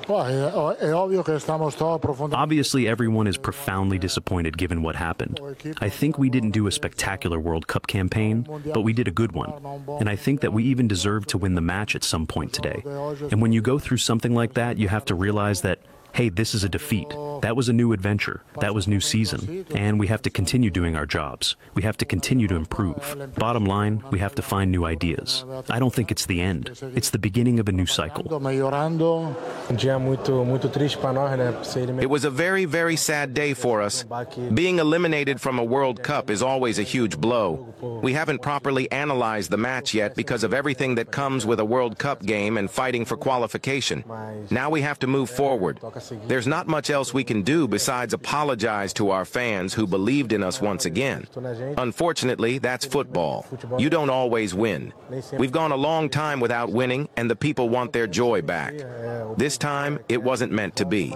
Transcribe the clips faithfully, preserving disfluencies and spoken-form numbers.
Obviously, everyone is profoundly disappointed given what happened. I think we didn't do a spectacular World Cup campaign, but we did a good one. And I think that we even deserved to win the match at some point today. And when you go through something like that, you have to realize that, hey, this is a defeat. That was a new adventure. That was new season. And we have to continue doing our jobs. We have to continue to improve. Bottom line, we have to find new ideas. I don't think it's the end. It's the beginning of a new cycle. It was a very, very sad day for us. Being eliminated from a World Cup is always a huge blow. We haven't properly analyzed the match yet because of everything that comes with a World Cup game and fighting for qualification. Now we have to move forward. There's not much else we can do besides apologize to our fans who believed in us once again. Unfortunately, that's football. You don't always win. We've gone a long time without winning, and the people want their joy back. This time, it wasn't meant to be.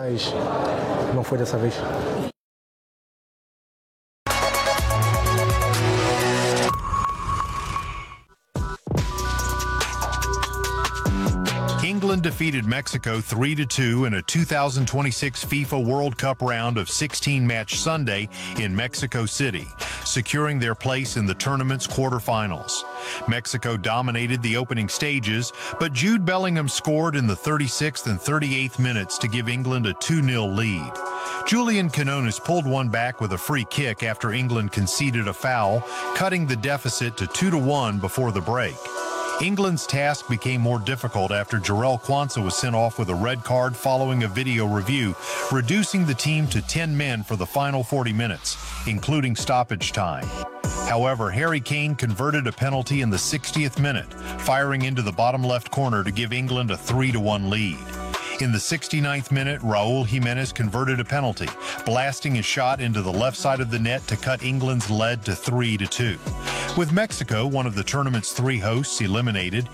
England defeated Mexico three to two in a two thousand twenty-six FIFA World Cup round of sixteen match Sunday in Mexico City, securing their place in the tournament's quarterfinals. Mexico dominated the opening stages, but Jude Bellingham scored in the thirty-sixth and thirty-eighth minutes to give England a two nil lead. Julian Quinones pulled one back with a free kick after England conceded a foul, cutting the deficit to two to one before the break. England's task became more difficult after Jarell Quansah was sent off with a red card following a video review, reducing the team to ten men for the final forty minutes, including stoppage time. However, Harry Kane converted a penalty in the sixtieth minute, firing into the bottom left corner to give England a three to one lead. In the sixty-ninth minute, Raul Jimenez converted a penalty, blasting his shot into the left side of the net to cut England's lead to three to two. With Mexico, one of the tournament's three hosts, eliminated,